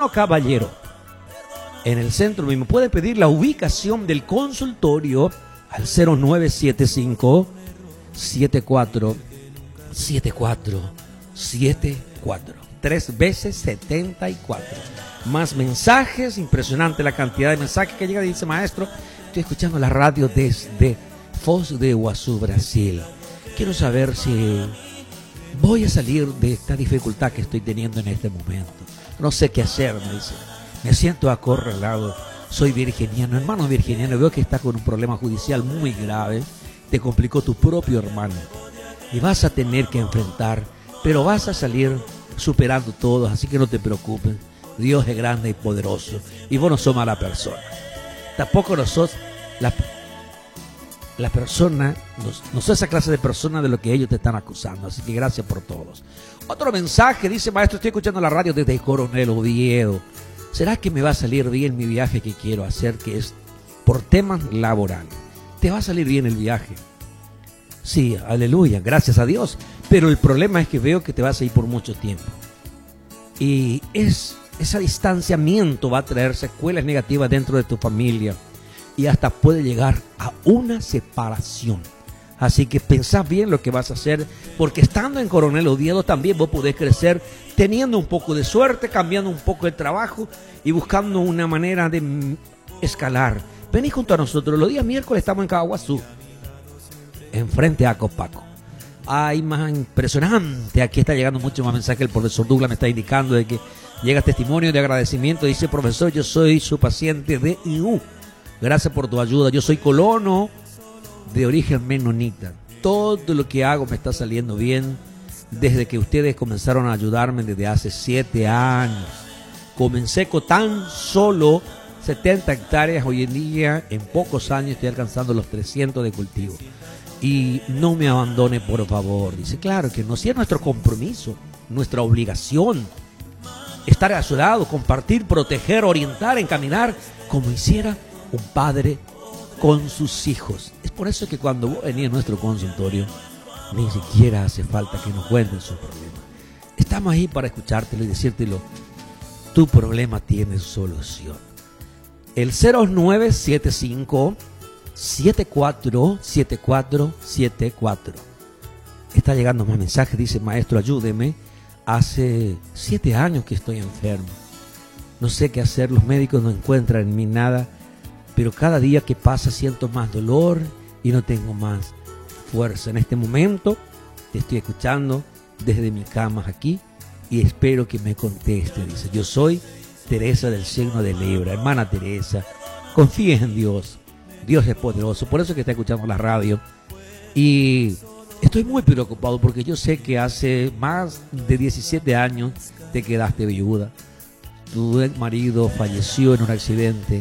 Dama o caballero, en el centro mismo, puede pedir la ubicación del consultorio al 0975 74 74 74. 3 veces 74. Más mensajes, impresionante la cantidad de mensajes que llega. Dice: maestro, estoy escuchando la radio desde Foz de Iguazú, Brasil. Quiero saber si voy a salir de esta dificultad que estoy teniendo en este momento. No sé qué hacer, me dice. Me siento acorralado. Soy virginiano. Hermano virginiano, veo que está con un problema judicial muy grave. Te complicó tu propio hermano. Y vas a tener que enfrentar, pero vas a salir superando todo, así que no te preocupes. Dios es grande y poderoso. Y vos no sos mala persona. Tampoco no sos la persona, no sos esa clase de persona de lo que ellos te están acusando. Así que gracias por todos. Otro mensaje dice: maestro, estoy escuchando la radio desde Coronel Oviedo. ¿Será que me va a salir bien mi viaje que quiero hacer, que es por temas laborales? ¿Te va a salir bien el viaje? Sí, aleluya, gracias a Dios. Pero el problema es que veo que te vas a ir por mucho tiempo. Y ese distanciamiento va a traer secuelas negativas dentro de tu familia. Y hasta puede llegar a una separación. Así que pensá bien lo que vas a hacer, porque estando en Coronel Oviedo también vos podés crecer teniendo un poco de suerte, cambiando un poco de trabajo y buscando una manera de escalar. Vení junto a nosotros. Los días miércoles estamos en Caguazú, enfrente a Copaco. Ay, más impresionante. Aquí está llegando mucho más mensaje. El profesor Douglas me está indicando de que llega testimonio de agradecimiento. Dice: profesor, yo soy su paciente de IU. Gracias por tu ayuda. Yo soy colono de origen menonita. Todo lo que hago me está saliendo bien desde que ustedes comenzaron a ayudarme desde hace 7 años. Comencé con tan solo 70 hectáreas. Hoy en día, en pocos años, estoy alcanzando los 300 de cultivo. Y no me abandone, por favor. Dice: claro que no, si es nuestro compromiso, nuestra obligación, estar a su lado, compartir, proteger, orientar, encaminar, como hiciera un padre con sus hijos. Es por eso que cuando vos venís a nuestro consultorio, ni siquiera hace falta que nos cuenten sus problemas. Estamos ahí para escuchártelo y decírtelo. Tu problema tiene solución. El 0975 74 74 74. Está llegando más mensajes. Dice: maestro, ayúdeme. Hace 7 años que estoy enfermo. No sé qué hacer. Los médicos no encuentran en mí nada. Pero cada día que pasa siento más dolor y no tengo más fuerza. En este momento te estoy escuchando desde mi cama aquí y espero que me conteste. Dice: yo soy Teresa del signo de Libra. Hermana Teresa, confíe en Dios. Dios es poderoso. Por eso es que está escuchando la radio. Y estoy muy preocupado porque yo sé que hace más de 17 años te quedaste viuda. Tu marido falleció en un accidente.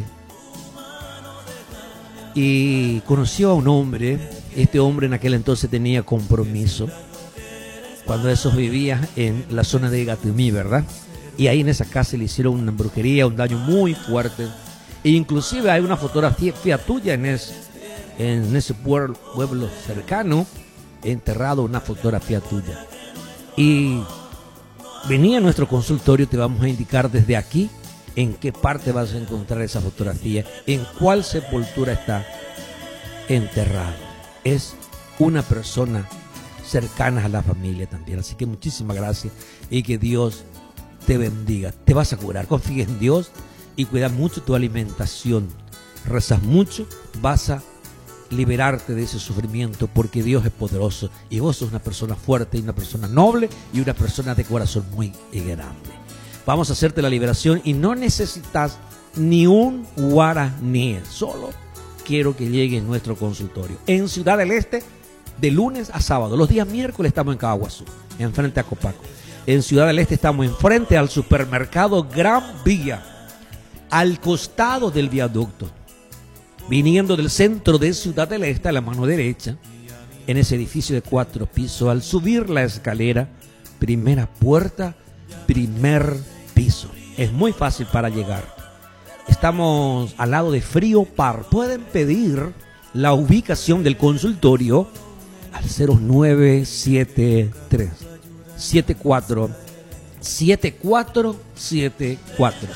Y conoció a un hombre. Este hombre en aquel entonces tenía compromiso. Cuando esos vivían en la zona de Gatumí, ¿verdad? Y ahí en esa casa le hicieron una brujería, un daño muy fuerte. E inclusive hay una fotografía tuya en ese pueblo cercano, enterrado una fotografía tuya. Y venía a nuestro consultorio, te vamos a indicar desde aquí en qué parte vas a encontrar esa fotografía, en cuál sepultura está enterrado. Es una persona cercana a la familia también. Así que muchísimas gracias y que Dios te bendiga. Te vas a curar, confía en Dios y cuida mucho tu alimentación. Rezas mucho, vas a liberarte de ese sufrimiento porque Dios es poderoso y vos sos una persona fuerte y una persona noble y una persona de corazón muy grande. Vamos a hacerte la liberación y no necesitas ni un guaraní. Solo quiero que llegue en nuestro consultorio. En Ciudad del Este, de lunes a sábado. Los días miércoles estamos en Caguazú, enfrente a Copaco. En Ciudad del Este estamos enfrente al supermercado Gran Vía, al costado del viaducto. Viniendo del centro de Ciudad del Este a la mano derecha, en ese edificio de 4 pisos, al subir la escalera, primera puerta, primer piso. Es muy fácil para llegar. Estamos al lado de Frío Par. Pueden pedir la ubicación del consultorio al 0973 74 7474.